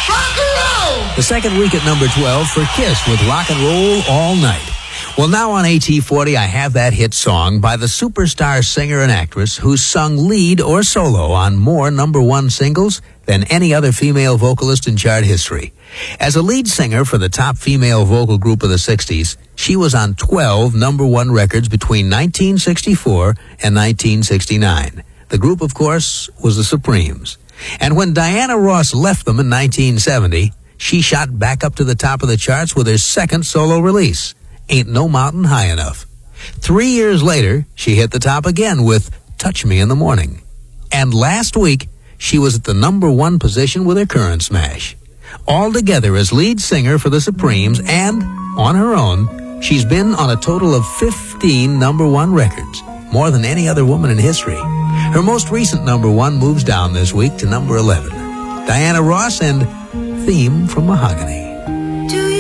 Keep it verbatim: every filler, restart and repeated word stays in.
Rock and roll! The second week at number twelve for Kiss with Rock and Roll All Night. Well, now on A T forty, I have that hit song by the superstar singer and actress who's sung lead or solo on more number one singles than any other female vocalist in chart history. As a lead singer for the top female vocal group of the sixties, she was on twelve number one records between nineteen sixty-four and nineteen sixty-nine. The group, of course, was the Supremes. And when Diana Ross left them in nineteen seventy, she shot back up to the top of the charts with her second solo release, Ain't No Mountain High Enough. Three years later, she hit the top again with Touch Me in the Morning. And last week, she was at the number one position with her current smash. Altogether, as lead singer for the Supremes and on her own, she's been on a total of fifteen number one records, more than any other woman in history. Her most recent number one moves down this week to number eleven. Diana Ross and Theme from Mahogany.